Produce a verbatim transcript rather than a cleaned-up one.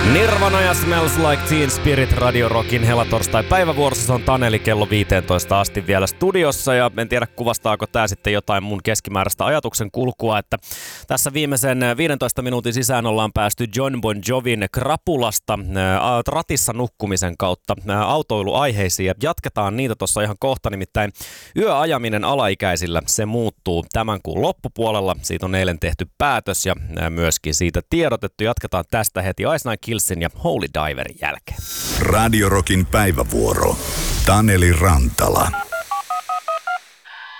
Nirvana ja Smells Like Teen Spirit Radio Rockin helatorstai päivävuorossa. Se on Taneli kello viisitoista asti vielä studiossa ja en tiedä kuvastaako tää sitten jotain mun keskimääräistä ajatuksen kulkua, että tässä viimeisen viidentoista minuutin sisään ollaan päästy Jon Bon Jovin krapulasta ää, ratissa nukkumisen kautta ää, autoiluaiheisiin ja jatketaan niitä tuossa ihan kohta, nimittäin yöajaminen alaikäisillä, se muuttuu tämän kuun loppupuolella. Siitä on eilen tehty päätös ja ää, myöskin siitä tiedotettu. Jatketaan tästä heti Ice Nine Killsin ja Holy Diverin jälkeen. Radio Rockin päivävuoro. Taneli Rantala.